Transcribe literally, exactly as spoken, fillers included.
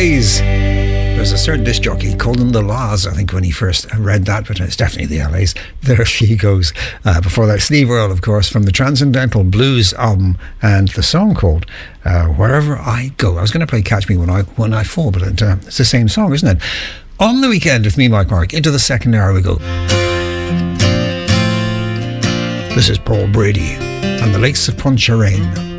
A's. There's a certain disc jockey called them the Laws, I think, when he first read that, but it's definitely the L A's. There she goes. Uh, before that, Steve Earle, of course, from the Transcendental Blues album, and the song called uh, Wherever I Go. I was going to play Catch Me When I When I Fall, but it, uh, it's the same song, isn't it? On the Weekend with me, Mike Mark. Into the second hour we go. This is Paul Brady and the Lakes of Pontcharrain.